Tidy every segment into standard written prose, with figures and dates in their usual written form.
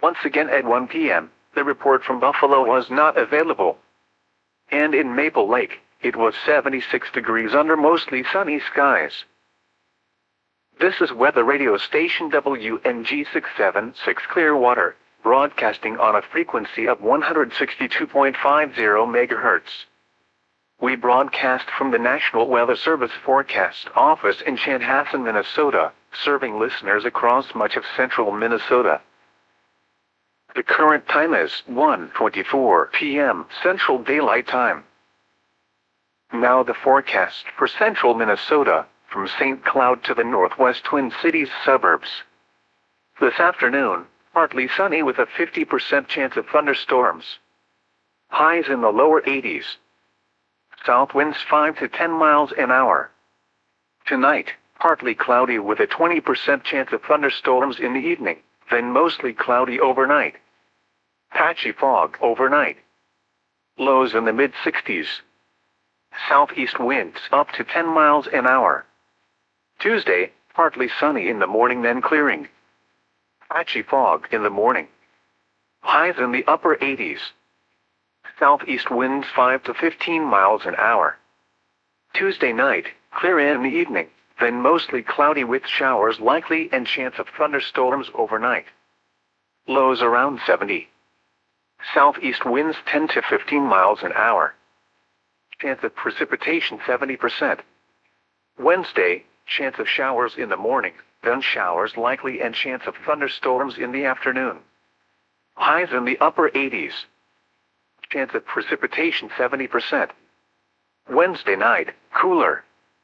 Once again at 1 p.m., the report from Buffalo was not available. And in Maple Lake, it was 76 degrees under mostly sunny skies. This is weather radio station WNG 676 Clearwater, broadcasting on a frequency of 162.50 MHz. We broadcast from the National Weather Service Forecast Office in Chanhassen, Minnesota, serving listeners across much of central Minnesota. The current time is 1:24 p.m. Central Daylight Time. Now the forecast for central Minnesota, from St. Cloud to the northwest Twin Cities suburbs. This afternoon, partly sunny with a 50% chance of thunderstorms. Highs in the lower 80s. South winds 5 to 10 miles an hour. Tonight, partly cloudy with a 20% chance of thunderstorms in the evening, then mostly cloudy overnight. Patchy fog overnight. Lows in the mid-60s. Southeast winds up to 10 miles an hour. Tuesday, partly sunny in the morning then clearing. Patchy fog in the morning. Highs in the upper 80s. Southeast winds 5 to 15 miles an hour. Tuesday night, clear in the evening, then mostly cloudy with showers likely and chance of thunderstorms overnight. Lows around 70. Southeast winds 10 to 15 miles an hour. Chance of precipitation 70%. Wednesday, chance of showers in the morning, then showers likely and chance of thunderstorms in the afternoon. Highs in the upper 80s. Chance of precipitation 70%. Wednesday night, cooler.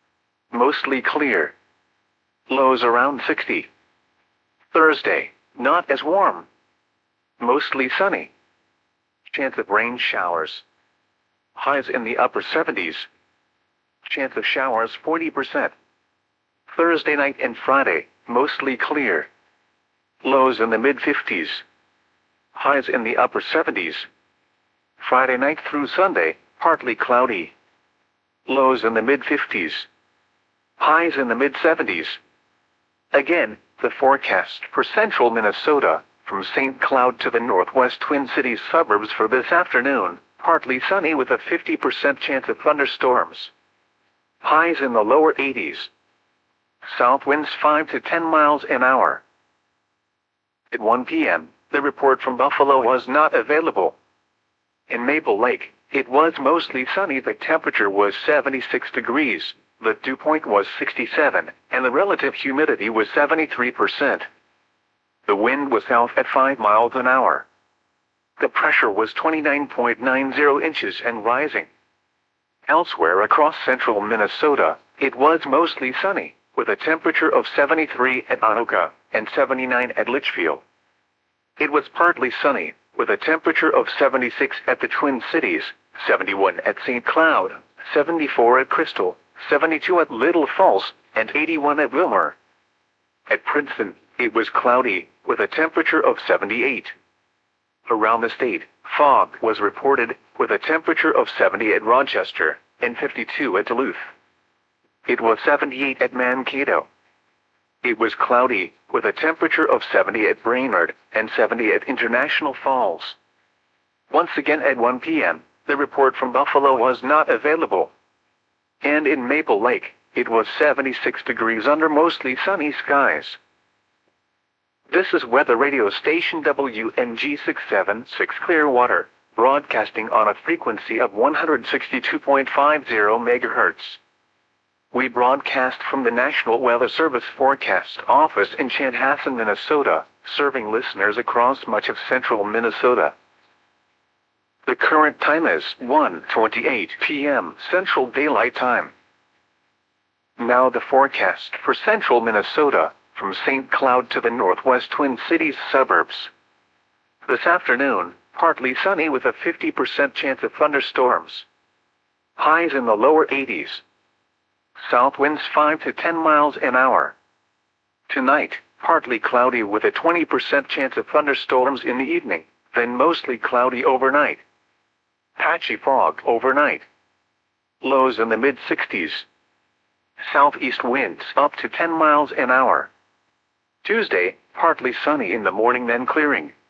Mostly clear. Lows around 60. Thursday, not as warm. Mostly sunny. Chance of rain showers. Highs in the upper 70s. Chance of showers 40%. Thursday night and Friday, mostly clear. Lows in the mid-50s. Highs in the upper 70s. Friday night through Sunday, partly cloudy. Lows in the mid-50s. Highs in the mid-70s. Again, the forecast for central Minnesota, from St. Cloud to the northwest Twin Cities suburbs for this afternoon, partly sunny with a 50% chance of thunderstorms. Highs in the lower 80s. South winds 5 to 10 miles an hour. At 1 p.m., the report from Buffalo was not available. In Maple Lake, it was mostly sunny. The temperature was 76 degrees, the dew point was 67, and the relative humidity was 73%. The wind was south at 5 miles an hour. The pressure was 29.90 inches and rising. Elsewhere across central Minnesota, it was mostly sunny, with a temperature of 73 at Anoka and 79 at Litchfield. It was partly sunny, with a temperature of 76 at the Twin Cities, 71 at St. Cloud, 74 at Crystal, 72 at Little Falls, and 81 at Wilmer. At Princeton, it was cloudy, with a temperature of 78. Around the state, fog was reported, with a temperature of 70 at Rochester, and 52 at Duluth. It was 78 at Mankato. It was cloudy, with a temperature of 70 at Brainerd, and 70 at International Falls. Once again at 1 p.m., the report from Buffalo was not available. And in Maple Lake, it was 76 degrees under mostly sunny skies. This is weather radio station WNG 676 Clearwater, broadcasting on a frequency of 162.50 MHz. We broadcast from the National Weather Service Forecast Office in Chanhassen, Minnesota, serving listeners across much of central Minnesota. The current time is 1:28 p.m. Central Daylight Time. Now the forecast for central Minnesota, from St. Cloud to the northwest Twin Cities suburbs. This afternoon, partly sunny with a 50% chance of thunderstorms. Highs in the lower 80s. South winds 5 to 10 miles an hour. Tonight, partly cloudy with a 20% chance of thunderstorms in the evening, then mostly cloudy overnight. Patchy fog overnight. Lows in the mid-60s. Southeast winds up to 10 miles an hour. Tuesday, partly sunny in the morning then clearing.